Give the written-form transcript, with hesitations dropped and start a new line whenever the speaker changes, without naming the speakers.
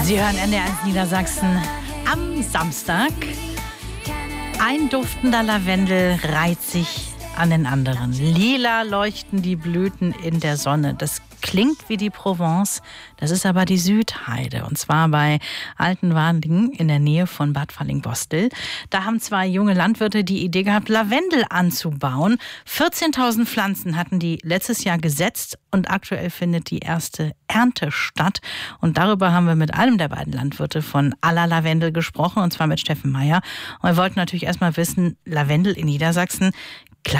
Sie hören NDR1 Niedersachsen am Samstag. Ein duftender Lavendel reiht sich an den anderen. Lila leuchten die Blüten in der Sonne. Das klingt wie die Provence, das ist aber die Südheide. Und zwar bei Altenwarlingen in der Nähe von Bad Fallingbostel. Da haben zwei junge Landwirte die Idee gehabt, Lavendel anzubauen. 14.000 Pflanzen hatten die letztes Jahr gesetzt und aktuell findet die erste Ernte statt. Und darüber haben wir mit einem der beiden Landwirte von Aller Lavendel gesprochen, und zwar mit Steffen Meyer. Und wir wollten natürlich erstmal wissen, Lavendel in Niedersachsen,